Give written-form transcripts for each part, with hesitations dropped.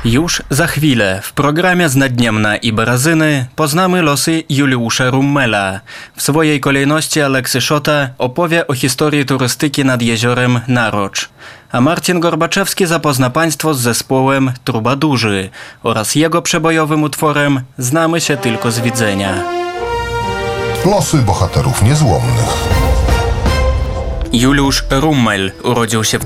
Już za chwilę w programie z Nadniemna i Barazyny poznamy losy Juliusza Rummela. W swojej kolejności Aleksy Szota opowie o historii turystyki nad jeziorem Narocz. A Marcin Gorbaczewski zapozna Państwo z zespołem Trubadurzy oraz jego przebojowym utworem Znamy się tylko z widzenia. Losy bohaterów niezłomnych. Juliusz Rummel urodził się w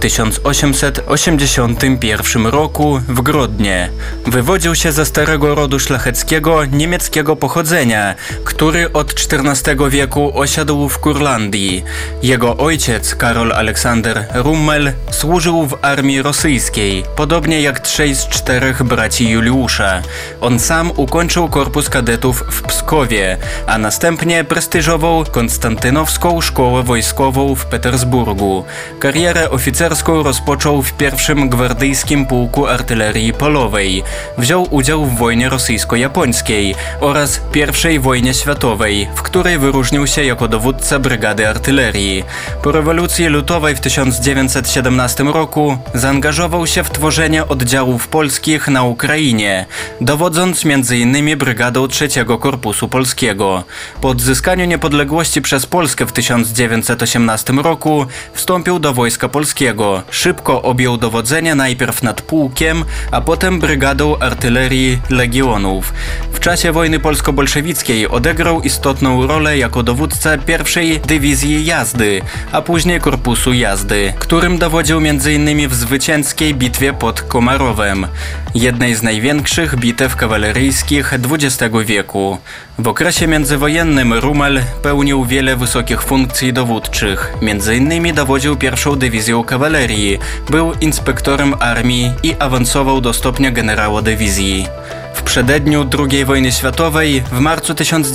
1881 roku w Grodnie. Wywodził się ze starego rodu szlacheckiego niemieckiego pochodzenia, który od XIV wieku osiadł w Kurlandii. Jego ojciec, Karol Aleksander Rummel, służył w armii rosyjskiej, podobnie jak 3 z 4 braci Juliusza. On sam ukończył korpus kadetów w Pskowie, a następnie prestiżował Konstantynowską Szkołę Wojskową w Petersburgu. Karierę oficerską rozpoczął w pierwszym gwardyjskim pułku artylerii polowej. Wziął udział w wojnie rosyjsko-japońskiej oraz I wojnie światowej, w której wyróżnił się jako dowódca brygady artylerii. Po rewolucji lutowej w 1917 roku zaangażował się w tworzenie oddziałów polskich na Ukrainie, dowodząc m.in. brygadą III Korpusu Polskiego. Po odzyskaniu niepodległości przez Polskę w 1918 roku wstąpił do Wojska Polskiego. Szybko objął dowodzenie najpierw nad pułkiem, a potem brygadą artylerii legionów. W czasie wojny polsko-bolszewickiej odegrał istotną rolę jako dowódca I Dywizji Jazdy, a później Korpusu Jazdy, którym dowodził m.in. w zwycięskiej bitwie pod Komarowem, jednej z największych bitew kawaleryjskich XX wieku. W okresie międzywojennym Rummel pełnił wiele wysokich funkcji dowódczych. M.in. dowodził 1. Dywizją Kawalerii, był inspektorem armii i awansował do stopnia generała dywizji. W przededniu II wojny światowej, w marcu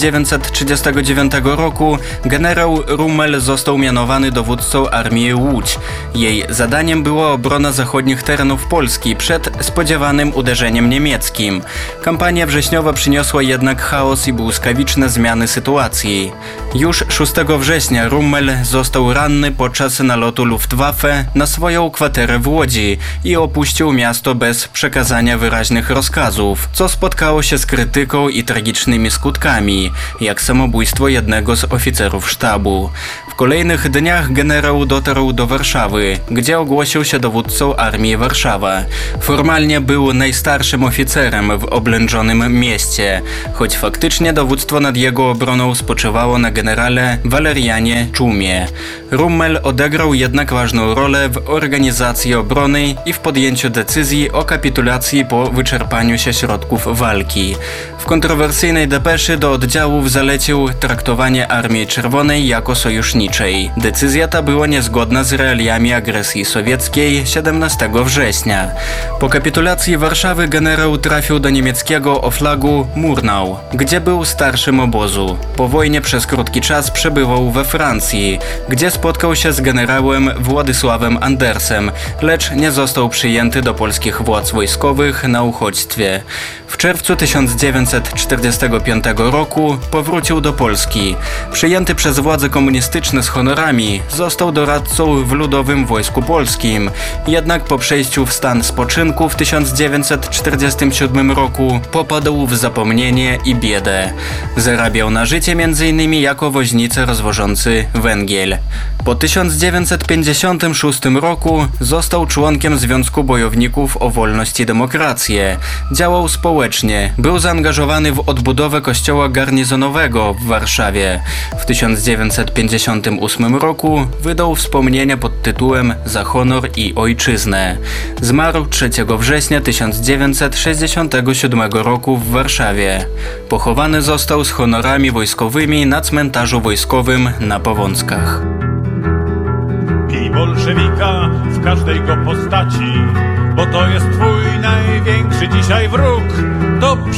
1939 roku, generał Rummel został mianowany dowódcą Armii Łódź. Jej zadaniem była obrona zachodnich terenów Polski przed spodziewanym uderzeniem niemieckim. Kampania wrześniowa przyniosła jednak chaos i błyskawiczne zmiany sytuacji. Już 6 września Rummel został ranny podczas nalotu Luftwaffe na swoją kwaterę w Łodzi i opuścił miasto bez przekazania wyraźnych rozkazów, co spotkało się z krytyką i tragicznymi skutkami, jak samobójstwo jednego z oficerów sztabu. W kolejnych dniach generał dotarł do Warszawy, gdzie ogłosił się dowódcą Armii Warszawa. Formalnie był najstarszym oficerem w oblężonym mieście, choć faktycznie dowództwo nad jego obroną spoczywało na generale Walerianie Czumie. Rummel odegrał jednak ważną rolę w organizacji obrony i w podjęciu decyzji o kapitulacji po wyczerpaniu się środków walki. W kontrowersyjnej depeszy do oddziałów zalecił traktowanie Armii Czerwonej jako sojuszniczej. Decyzja ta była niezgodna z realiami agresji sowieckiej 17 września. Po kapitulacji Warszawy generał trafił do niemieckiego Oflagu Murnau, gdzie był starszym obozu. Po wojnie przez krótki czas przebywał we Francji, gdzie spotkał się z generałem Władysławem Andersem, lecz nie został przyjęty do polskich władz wojskowych na uchodźstwie. W czerwcu 1945 roku powrócił do Polski. Przyjęty przez władze komunistyczne z honorami, został doradcą w Ludowym Wojsku Polskim. Jednak po przejściu w stan spoczynku w 1947 roku popadł w zapomnienie i biedę. Zarabiał na życie m.in. jako woźnica rozwożący węgiel. Po 1956 roku został członkiem Związku Bojowników o Wolność i Demokrację. Działał społecznie, był zaangażowany w odbudowę kościoła garnizonowego w Warszawie. W 1958 roku wydał wspomnienia pod tytułem Za honor i ojczyznę. Zmarł 3 września 1967 roku w Warszawie. Pochowany został z honorami wojskowymi na cmentarzu wojskowym na Powązkach. Bij bolszewika w każdej go postaci, bo to jest twój największy dzisiaj wróg. To